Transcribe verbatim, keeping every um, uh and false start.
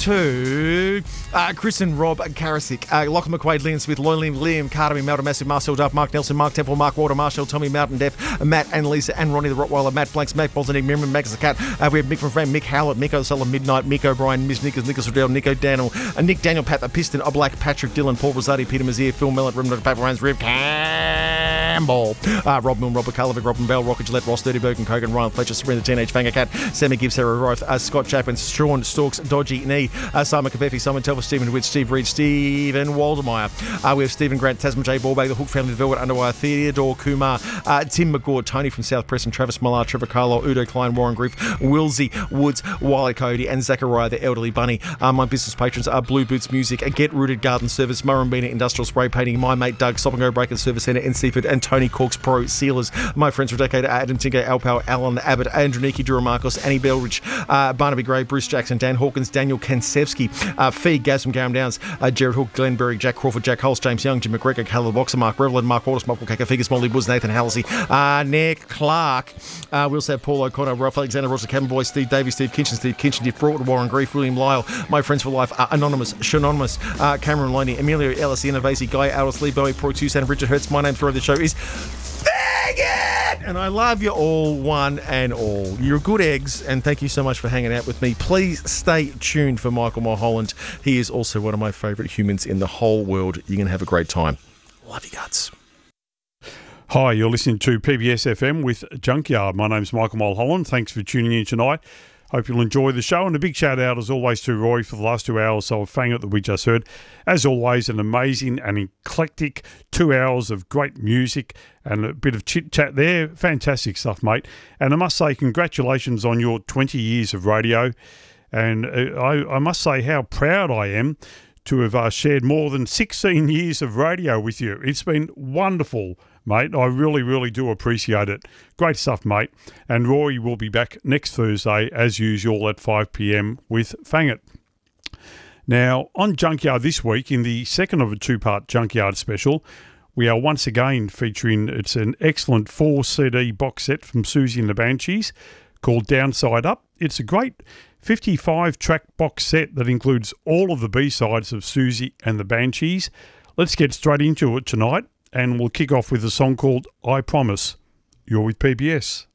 to uh, Chris and Rob Karasik, uh, Lachlan McQuaid, Liam Smith, Lloyd Liam, Liam Carter, Melton Massive, Marcel Duff, Mark Nelson, Mark Temple, Mark Walter, Marshall, Tommy Mountain Deaf, Matt and Lisa and Ronnie the Rottweiler, Matt Blanks, Matt Bolton, Miriam, Max the Cat. Uh, we have Mick from Fran, Mick Howlett, Mick O'Sullivan, Midnight, Mick O'Brien, Miss Nicholas, Nicholas Riddell, Nico Daniel, uh, Nick Daniel, Pat the Piston, Oblak, Patrick Dillon, Paul Rosati, Peter Mazier, Phil Mellett, Rim, Pat Ryan's Rib, Campbell, uh, Rob Milne, Robert Karlovic, Robin Bell, Rocket Gillette, Ross Dirty Bergen, Kogan, Ryan Fletcher, Sabrina the Teenage Fanger Cat, Sammy Gibbs, Sarah Roth, uh, Scott Chapman, Sean Storks, Dodgy Knee, uh, Simon Kabefi, Simon Telfer, Stephen Witt, Steve Reed, Stephen Waldemeyer. Uh, we have Stephen Grant, Tasman J. Ballbag, the Hook Family, the Velvet Underwire, Theodore Kumar, uh, Tim McGaw, Tony from South Preston, Travis Millar, Trevor Carlo, Udo Klein, Warren Griff, Wilsey Woods, Wiley Cody, and Zachariah, the Elderly Bunny. Uh, my business patrons are Blue Boots Music, Get Rooted Garden Service, Murrumbina Industrial Spray Painting, my mate Doug, Stop and Go Breaker Service Centre in Seaford, and Tony Corks Pro Sealers. My friends for a decade are Adam Tinker, Alpau, Alan Abbott, Andrew Niki, Drew Marcos, Annie Belridge, uh, Barnaby Gray, Bruce Jackson, Dan Hawkins, Daniel Kansevsky, uh, Fee, Gaz from Garum Downs, uh, Jared Hook, Glenn Berry, Jack Crawford, Jack Hulse, James Young, Jim McGregor, Caleb Boxer, Mark Revlin, Mark Waters, Michael Kaka, Figgis, Molly Woods, Nathan Halsey, uh, Nick Clark. Uh, we also have Paul O'Connor, Ralph Alexander, Roger Cabin Boy, Steve Davies, Steve Kinchin, Steve Kinchin, Diff Broughton, Warren Grief, William Lyle, My Friends for Life, uh, Anonymous, Shanonymous, uh, Cameron Loney, Emilio Ellis, Innovasi, Guy Aldous, Lee Bowie, Pro Tucson, Richard Hertz. My name's Roy. The show is Faggot! And I love you all, one and all. You're good eggs, and thank you so much for hanging out with me. Please stay tuned for Michael Mulholland. He is also one of my favourite humans in the whole world. You're going to have a great time. Love you guts. Hi, you're listening to P B S F M with Junkyard. My name's Michael Mulholland. Thanks for tuning in tonight. Hope you'll enjoy the show, and a big shout out as always to Roy for the last two hours of Fang It that we just heard. As always, an amazing and eclectic two hours of great music and a bit of chit chat there. Fantastic stuff, mate. And I must say, congratulations on your twenty years of radio. And I, I must say how proud I am to have uh, shared more than sixteen years of radio with you. It's been wonderful, mate. I really, really do appreciate it. Great stuff, mate. And Roy will be back next Thursday, as usual, at five p.m. with Fang It. Now, on Junkyard this week, in the second of a two-part Junkyard special, we are once again featuring, it's an excellent four C D box set from Susie and the Banshees called Downside Up. It's a great fifty-five track box set that includes all of the B-sides of Susie and the Banshees. Let's get straight into it tonight, and we'll kick off with a song called I Promise. You're with P B S.